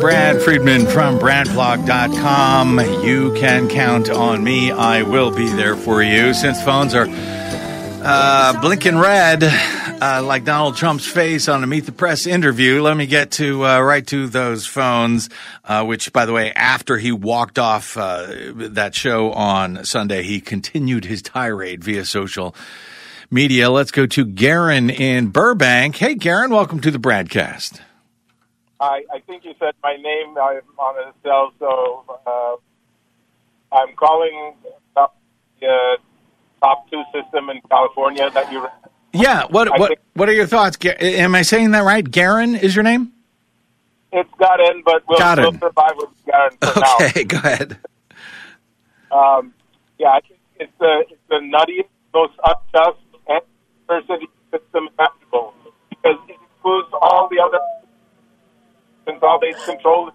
Brad Friedman from BradBlog.com. You can count on me. I will be there for you. Since phones are blinking red, like Donald Trump's face on a Meet the Press interview, let me get to right to those phones, which, by the way, after he walked off that show on Sunday, he continued his tirade via social media. Let's go to Garen in Burbank. Hey, Garen, welcome to the Bradcast. I think you said my name. I'm on a cell, so I'm calling about the top 2 system in California that you. Yeah. What are your thoughts? Am I saying that right? Garen is your name? It's Garen, but we'll survive with Garen for now. Okay, go ahead. Yeah, I think it's the nuttiest, most unjust and diversity system imaginable because it includes all the other consolidated control.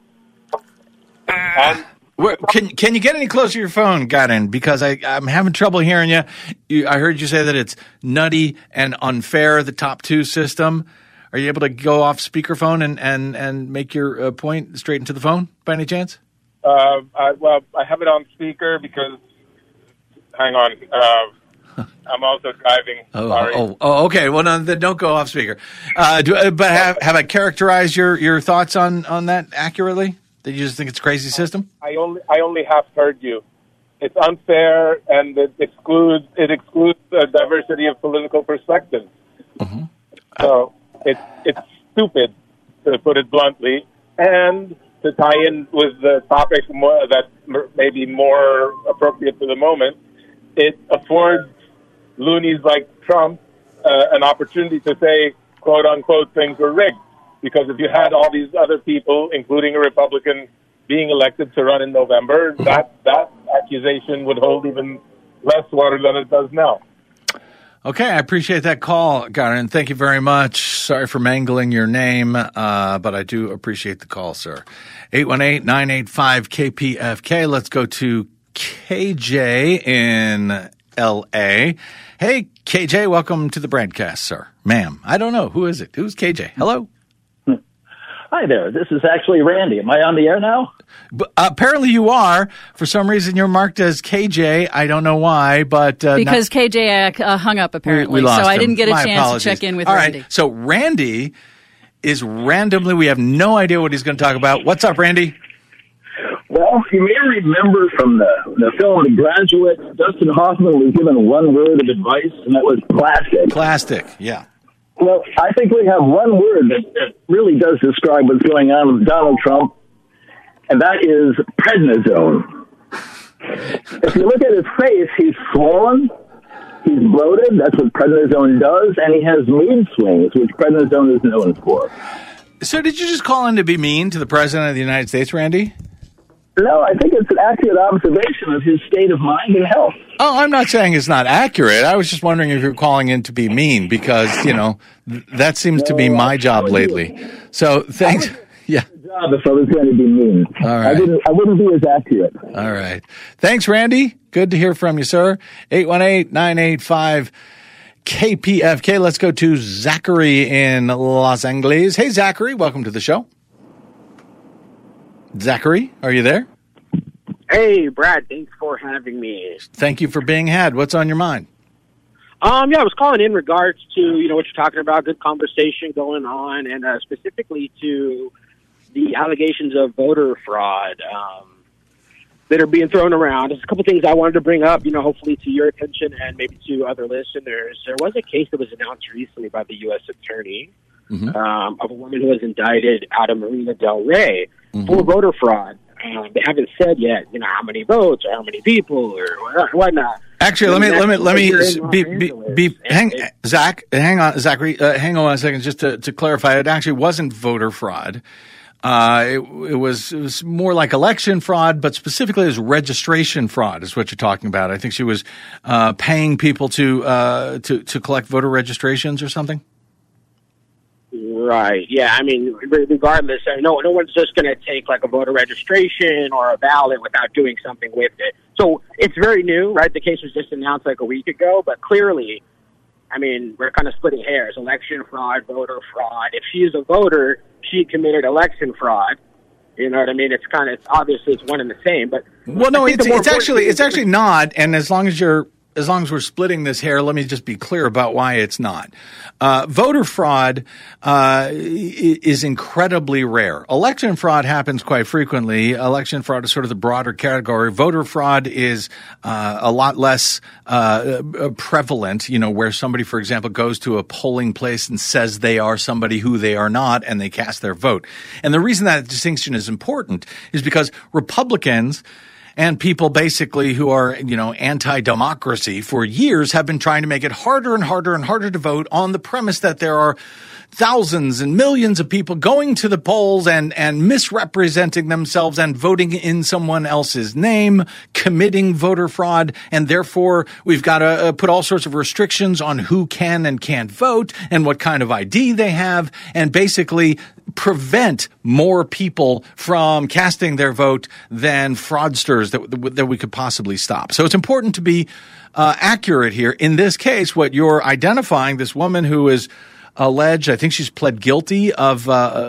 And can you get any closer to your phone, Garen? Because I'm having trouble hearing you. I heard you say that it's nutty and unfair, the top 2 system. Are you able to go off speakerphone and make your point straight into the phone by any chance? I have it on speaker because, hang on, I'm also driving. Sorry. Okay. Well, no, then don't go off speaker. But have I characterized your thoughts on that accurately? That you just think it's a crazy system? I only half heard you. It's unfair and it excludes the diversity of political perspectives. Mm-hmm. So it's stupid, to put it bluntly, and to tie in with the topic that may be more appropriate to the moment, it affords loonies like Trump an opportunity to say, quote unquote, things were rigged. Because if you had all these other people, including a Republican, being elected to run in November, that accusation would hold even less water than it does now. Okay, I appreciate that call, Garen. Thank you very much. Sorry for mangling your name, but I do appreciate the call, sir. 818-985-KPFK. Let's go to KJ in L.A. Hey, KJ, welcome to the Bradcast, sir. Ma'am, I don't know. Who is it? Who's KJ? Hello? Hi there. This is actually Randy. Am I on the air now? Apparently you are. For some reason, you're marked as KJ. I don't know why, but... because KJ hung up, apparently. We lost so him. I didn't get a chance Apologies. to check in with All Randy. Right. So Randy is randomly... We have no idea what he's going to talk about. What's up, Randy? Well, you may remember from the film The Graduate, Dustin Hoffman was given one word of advice, and that was plastic. Plastic, yeah. Well, I think we have one word that really does describe what's going on with Donald Trump, and that is prednisone. If you look at his face, he's swollen, he's bloated, that's what prednisone does, and he has mood swings, which prednisone is known for. So did you just call in to be mean to the President of the United States, Randy? No, I think it's an accurate observation of his state of mind and health. Oh, I'm not saying it's not accurate. I was just wondering if you're calling in to be mean because, that seems to be my job lately. So thanks. Yeah. Job if I was going to be mean. All right. I wouldn't be as accurate. All right. Thanks, Randy. Good to hear from you, sir. 818-985-KPFK. Let's go to Zachary in Los Angeles. Hey, Zachary. Welcome to the show. Zachary, are you there? Hey, Brad, thanks for having me. Thank you for being had. What's on your mind? I was calling in regards to, what you're talking about, good conversation going on, and specifically to the allegations of voter fraud that are being thrown around. There's a couple things I wanted to bring up, hopefully to your attention and maybe to other listeners. There was a case that was announced recently by the U.S. Attorney of a woman who was indicted out of Marina Del Rey for voter fraud. They haven't said yet, how many votes or how many people or whatnot. Actually, hang on, Zachary, hang on a second, just to clarify. It actually wasn't voter fraud. It was more like election fraud, but specifically it was registration fraud is what you're talking about. I think she was paying people to collect voter registrations or something. Right. Yeah. I mean, regardless, no one's just going to take like a voter registration or a ballot without doing something with it. So it's very new, right? The case was just announced like a week ago, but clearly, I mean, we're kind of splitting hairs. Election fraud, voter fraud. If she is a voter, she committed election fraud. You know what I mean? It's obviously it's one and the same. But well, no, it's actually not. And as long as we're splitting this hair, let me just be clear about why it's not. Voter fraud is incredibly rare. Election fraud happens quite frequently. Election fraud is sort of the broader category. Voter fraud is a lot less prevalent, where somebody, for example, goes to a polling place and says they are somebody who they are not, and they cast their vote. And the reason that distinction is important is because Republicans and people basically who are, anti-democracy for years have been trying to make it harder and harder and harder to vote on the premise that there are thousands and millions of people going to the polls and misrepresenting themselves and voting in someone else's name, committing voter fraud. And therefore, we've got to put all sorts of restrictions on who can and can't vote and what kind of ID they have, and basically prevent more people from casting their vote than fraudsters that we could possibly stop. So it's important to be accurate here. In this case, what you're identifying, this woman who is alleged, I think she's pled guilty of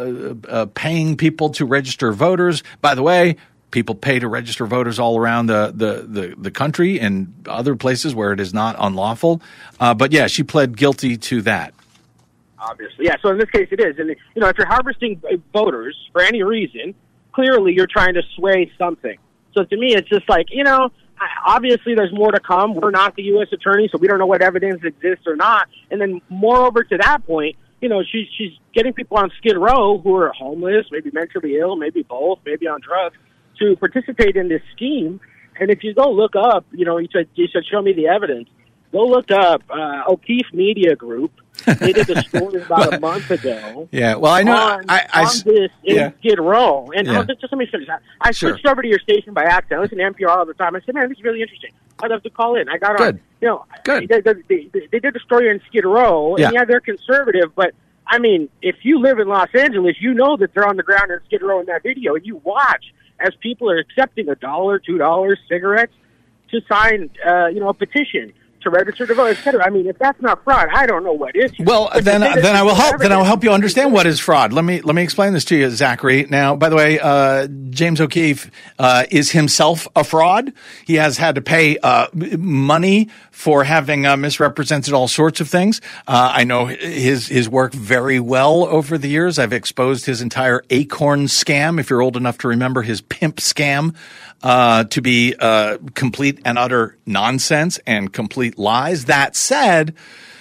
paying people to register voters. By the way, people pay to register voters all around the country and other places where it is not unlawful. But yeah, she pled guilty to that. Obviously, yeah. So in this case, it is. And, if you're harvesting voters for any reason, clearly you're trying to sway something. So to me, it's just like, obviously there's more to come. We're not the U.S. attorney, so we don't know what evidence exists or not. And then moreover to that point, she's getting people on Skid Row who are homeless, maybe mentally ill, maybe both, maybe on drugs, to participate in this scheme. And if you go look up, you said show me the evidence. Go look up O'Keefe Media Group. They did a story about a month ago. Yeah, well, I know. On this in Skid Row. And just let me finish. I switched over to your station by accident. I listen to NPR all the time. I said, man, this is really interesting. I'd love to call in. I got on. Good. They did a story in Skid Row. And they're conservative. But, I mean, if you live in Los Angeles, you know that they're on the ground in Skid Row in that video. And you watch as people are accepting $1, $2 cigarettes to sign, a petition to register to vote, etc. I mean, if that's not fraud, I don't know what is. Well, then I will help. Then I will help you understand what is fraud. Let me explain this to you, Zachary. Now, by the way, James O'Keefe is himself a fraud. He has had to pay money for having misrepresented all sorts of things. I know his work very well over the years. I've exposed his entire Acorn scam, if you're old enough to remember his pimp scam, to be complete and utter nonsense and complete lies. That said,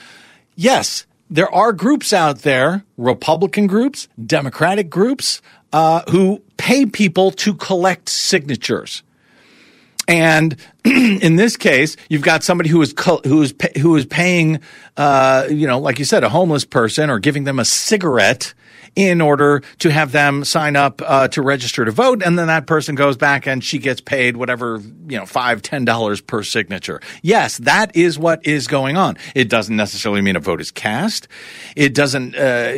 yes, there are groups out there, Republican groups, Democratic groups, who pay people to collect signatures. And in this case, you've got somebody who is paying, like you said, a homeless person or giving them a cigarette in order to have them sign up to register to vote, and then that person goes back and she gets paid whatever, $5, $10 per signature. Yes, that is what is going on. It doesn't necessarily mean a vote is cast. It doesn't,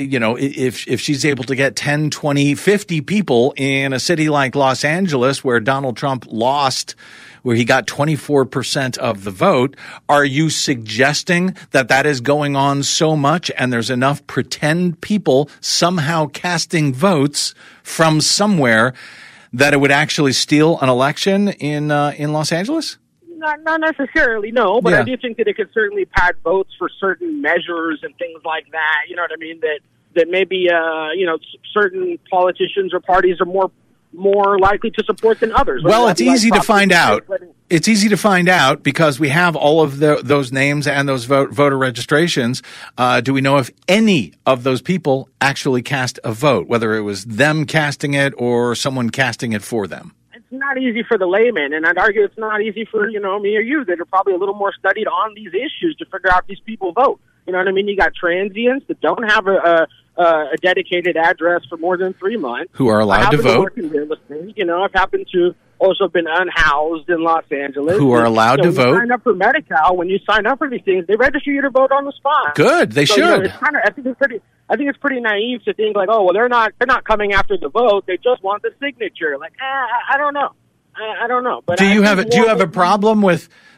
if she's able to get 10, 20, 50 people in a city like Los Angeles where Donald Trump lost, where he got 24% of the vote, are you suggesting that is going on so much and there's enough pretend people somehow casting votes from somewhere that it would actually steal an election in Los Angeles? Not necessarily, no, but I do think that it could certainly pad votes for certain measures and things like that. You know what I mean? That maybe, certain politicians or parties are more likely to support than others. Well, it's easy to find out. It's easy to find out because we have all of those names and those voter registrations. Do we know if any of those people actually cast a vote, whether it was them casting it or someone casting it for them? It's not easy for the layman, and I'd argue it's not easy for, me or you that are probably a little more studied on these issues to figure out if these people vote. You know what I mean? You got transients that don't have a dedicated address for more than 3 months. Who are allowed to vote. Work in real estate. I've happened to also been unhoused in Los Angeles. Who are allowed to vote. Sign up for Medi-Cal. When you sign up for these things, they register you to vote on the spot. Good. They should. I think it's pretty naive to think like, oh, well, they're not coming after the vote. They just want the signature. Like, I don't know. I don't know. But do you have a problem with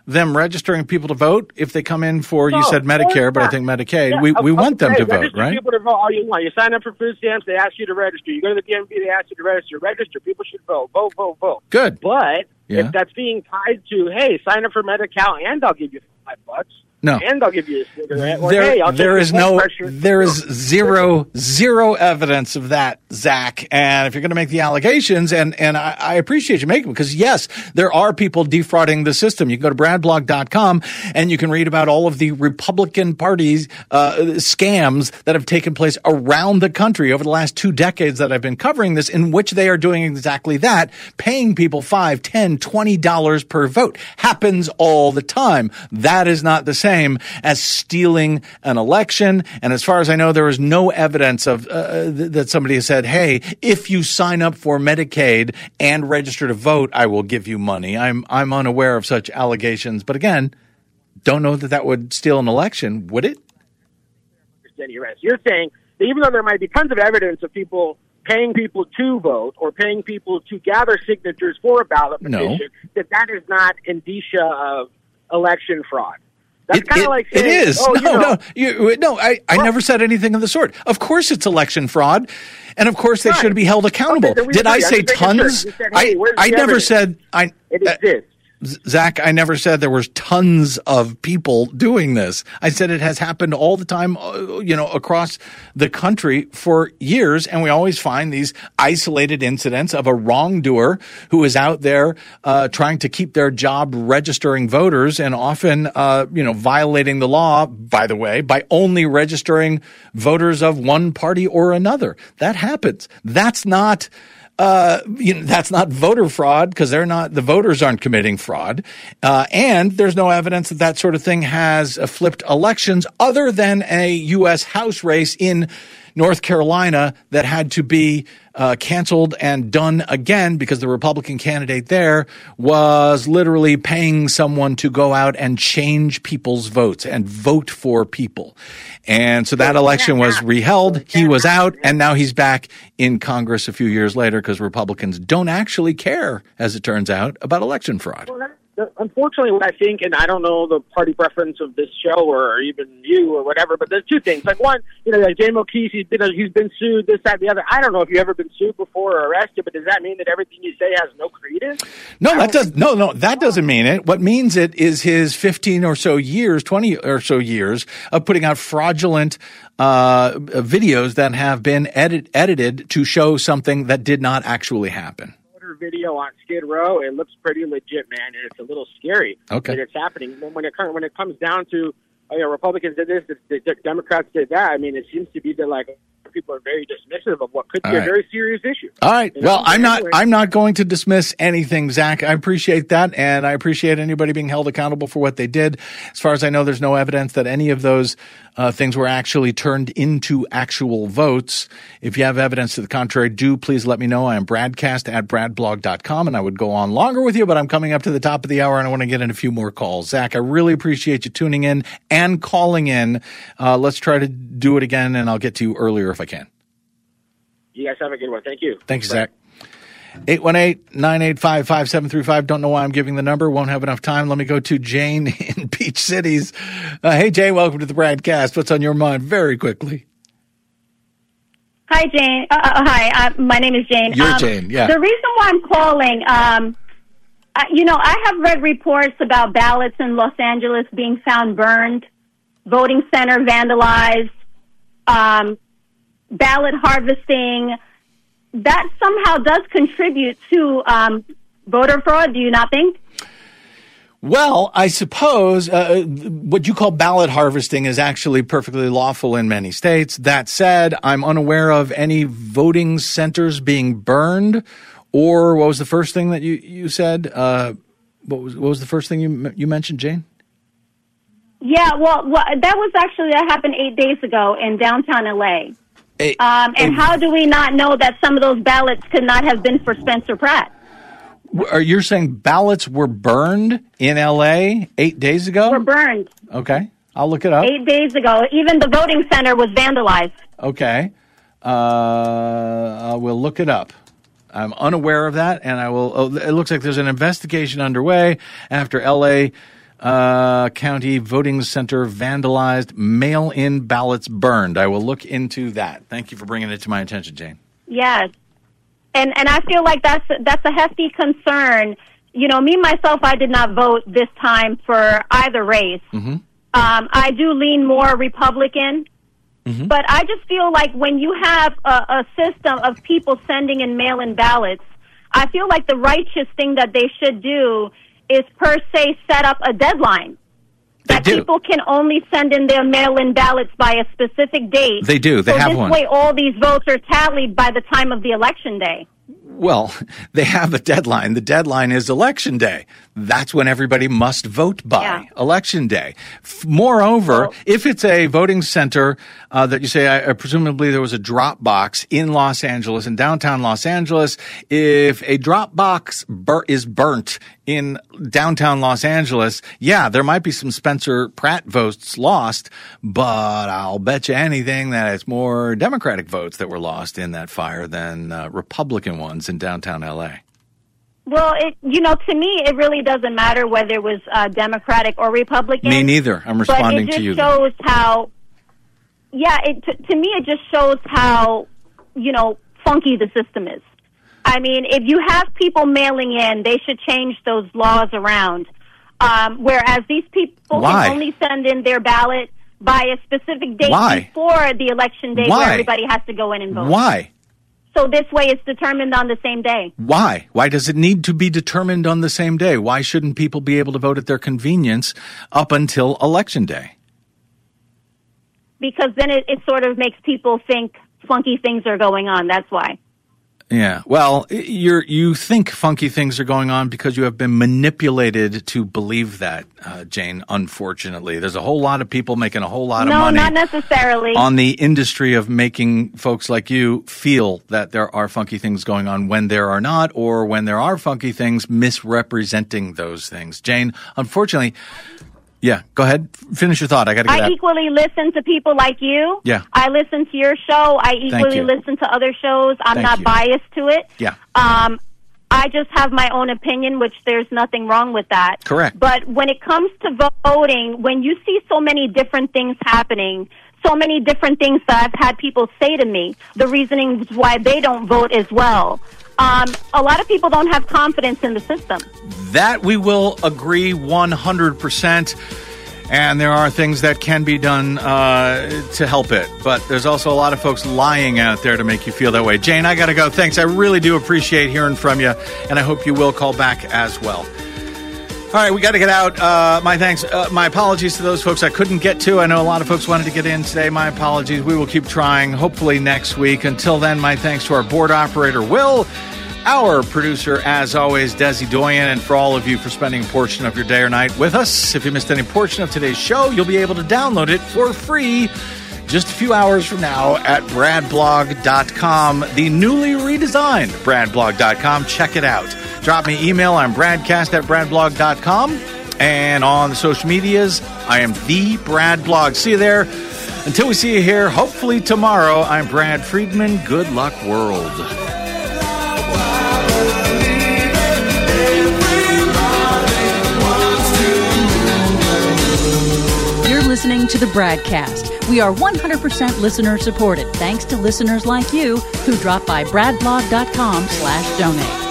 them registering people to vote if they come in for, you No, said Medicare, but I think Medicaid. We want them to vote, register right? People to vote all you want. You sign up for food stamps, they ask you to register. You go to the DMV, they ask you to register. Register. People should vote. Vote, vote, vote. Good. But Yeah. if that's being tied to, hey, sign up for Medi-Cal and I'll give you $5. No. And I'll give you a cigarette. Or, hey, I'll there take is your blood no, pressure. there is zero evidence of that, Zach. And if you're going to make the allegations, and I appreciate you making them, because yes, there are people defrauding the system. You can go to bradblog.com and you can read about all of the Republican Party's scams that have taken place around the country over the last 2 decades that I've been covering this, in which they are doing exactly that, paying people $5, $10, $20 per vote. Happens all the time. That is not the same as stealing an election. And as far as I know, there is no evidence of that somebody has said, hey, if you sign up for Medicaid and register to vote, I will give you money. I'm unaware of such allegations. But again, don't know that would steal an election, would it? You're saying that even though there might be tons of evidence of people paying people to vote or paying people to gather signatures for a ballot petition, that is not indicia of election fraud. That's kind of like saying, it is. Oh, I never said anything of the sort. Of course it's election fraud, and of course they should be held accountable. Okay, did I say tons? Said, hey, I never said it exists. Zach, I never said there was tons of people doing this. I said it has happened all the time, across the country for years. And we always find these isolated incidents of a wrongdoer who is out there trying to keep their job registering voters, and often, violating the law, by the way, by only registering voters of one party or another. That happens. That's not voter fraud, because the voters aren't committing fraud. And there's no evidence that sort of thing has flipped elections, other than a U.S. House race in North Carolina that had to be canceled and done again because the Republican candidate there was literally paying someone to go out and change people's votes and vote for people. And so that election was reheld. He was out, and now he's back in Congress a few years later because Republicans don't actually care, as it turns out, about election fraud. Unfortunately, what I think, and I don't know the party preference of this show or even you or whatever, but there's two things. Like one, like Jay O'Keefe, he's been sued, this, that, the other. I don't know if you've ever been sued before or arrested, but does that mean that everything you say has no credence? No, that doesn't mean it. What means it is his 20 or so years of putting out fraudulent videos that have been edited to show something that did not actually happen. Video on Skid Row, it looks pretty legit, man, and it's a little scary that it's happening. When it comes down to Republicans did this, the Democrats did that. I mean, it seems to be that people are very dismissive of what could be a very serious issue. All right. Well, I'm not going to dismiss anything, Zach. I appreciate that, and I appreciate anybody being held accountable for what they did. As far as I know, there's no evidence that any of those things were actually turned into actual votes. If you have evidence to the contrary, do please let me know. I am bradcast@bradblog.com, and I would go on longer with you, but I'm coming up to the top of the hour, and I want to get in a few more calls. Zach, I really appreciate you tuning in and calling in. Let's try to do it again, and I'll get to you earlier if I can. You guys have a good one. Thank you. Thank you, Zach. 818-985-5735. Don't know why I'm giving the number. Won't have enough time. Let me go to Jane in Peach Cities. Hey, Jane, welcome to the Bradcast. What's on your mind? Very quickly. Hi, Jane. Hi, my name is Jane. You're Jane, yeah. The reason why I'm calling, I have read reports about ballots in Los Angeles being found burned, voting center vandalized, ballot harvesting. That somehow does contribute to voter fraud, do you not think? Well, I suppose what you call ballot harvesting is actually perfectly lawful in many states. That said, I'm unaware of any voting centers being burned. Or what was the first thing that you said? What was the first thing you mentioned, Jane? Yeah, well, that happened 8 days ago in downtown L.A. And how do we not know that some of those ballots could not have been for Spencer Pratt? Are you saying ballots were burned in L.A. 8 days ago? Were burned. Okay. I'll look it up. 8 days ago. Even the voting center was vandalized. Okay. We'll look it up. I'm unaware of that, and I will. It looks like there's an investigation underway after L.A. County voting center vandalized, mail-in ballots burned. I will look into that. Thank you for bringing it to my attention, Jane. Yes. And I feel like that's a hefty concern. You know, me, myself, I did not vote this time for either race. Mm-hmm. I do lean more Republican. Mm-hmm. But I just feel like when you have a system of people sending in mail-in ballots, I feel like the righteous thing that they should do is per se set up a deadline. That people can only send in their mail-in ballots by a specific date. They do. They have one. So this way all these votes are tallied by the time of the election day. Well, they have a deadline. The deadline is Election Day. That's when everybody must vote by, Election Day. Moreover, if it's a voting center that you say, presumably there was a drop box in Los Angeles, in downtown Los Angeles, if a drop box is burnt in downtown Los Angeles, there might be some Spencer Pratt votes lost, but I'll bet you anything that it's more Democratic votes that were lost in that fire than Republican ones in downtown L.A. Well, to me, it really doesn't matter whether it was Democratic or Republican. Me neither. I'm responding to you. But it just shows how, to me, it just shows how, funky the system is. I mean, if you have people mailing in, they should change those laws around. Whereas these people can only send in their ballot by a specific date before the election day where everybody has to go in and vote. Why? So this way it's determined on the same day. Why? Why does it need to be determined on the same day? Why shouldn't people be able to vote at their convenience up until Election Day? Because then it sort of makes people think funky things are going on. That's why. Yeah. Well, you think funky things are going on because you have been manipulated to believe that, Jane, unfortunately. There's a whole lot of people making a whole lot of money. No, not necessarily. On the industry of making folks like you feel that there are funky things going on when there are not, or when there are funky things, misrepresenting those things. Jane, unfortunately... Yeah, go ahead. Finish your thought. I got to get out. I equally listen to people like you. Yeah. I listen to your show. I equally listen to other shows. I'm not biased to it. Yeah. I just have my own opinion, which there's nothing wrong with that. Correct. But when it comes to voting, when you see so many different things happening, so many different things that I've had people say to me, the reasonings why they don't vote as well. A lot of people don't have confidence in the system. That we will agree 100%. And there are things that can be done to help it. But there's also a lot of folks lying out there to make you feel that way. Jane, I got to go. Thanks. I really do appreciate hearing from you. And I hope you will call back as well. All right, we got to get out. My thanks. My apologies to those folks I couldn't get to. I know a lot of folks wanted to get in today. My apologies. We will keep trying, hopefully next week. Until then, my thanks to our board operator, Will, our producer, as always, Desi Doyen, and for all of you for spending a portion of your day or night with us. If you missed any portion of today's show, you'll be able to download it for free just a few hours from now at bradblog.com, the newly redesigned bradblog.com. Check it out. Drop me email. I'm bradcast@bradblog.com. And on the social medias, I am the Brad Blog. See you there. Until we see you here, hopefully tomorrow, I'm Brad Friedman. Good luck, world. Listening to the Bradcast. We are 100% listener supported, thanks to listeners like you who drop by bradblog.com/donate.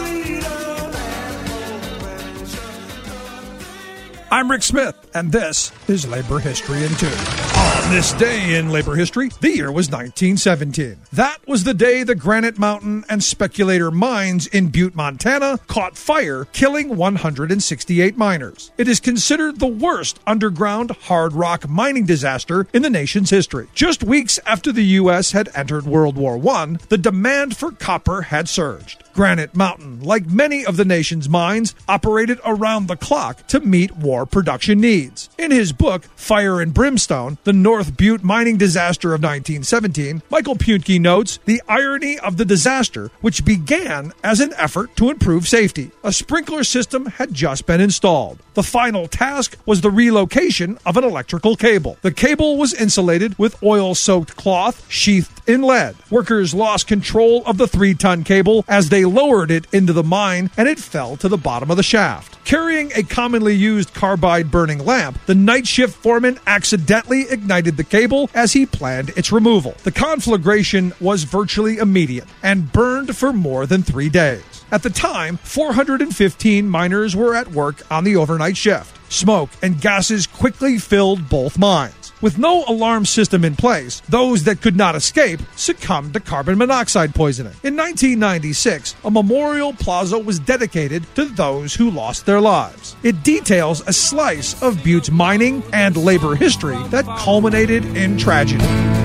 I'm Rick Smith, and this is Labor History in 2. On this day in labor history, the year was 1917. That was the day the Granite Mountain and Speculator mines in Butte, Montana, caught fire, killing 168 miners. It is considered the worst underground hard rock mining disaster in the nation's history. Just weeks after the U.S. had entered World War I, the demand for copper had surged. Granite Mountain, like many of the nation's mines, operated around the clock to meet war production needs. In his book, Fire and Brimstone, The North Butte Mining Disaster of 1917, Michael Punke notes the irony of the disaster, which began as an effort to improve safety. A sprinkler system had just been installed. The final task was the relocation of an electrical cable. The cable was insulated with oil-soaked cloth sheathed in lead. Workers lost control of the 3-ton cable as they lowered it into the mine, and it fell to the bottom of the shaft. Carrying a commonly used carbide burning lamp, the night shift foreman accidentally ignited the cable as he planned its removal. The conflagration was virtually immediate and burned for more than 3 days. At the time, 415 miners were at work on the overnight shift. Smoke and gases quickly filled both mines. With no alarm system in place, those that could not escape succumbed to carbon monoxide poisoning. In 1996, a memorial plaza was dedicated to those who lost their lives. It details a slice of Butte's mining and labor history that culminated in tragedy.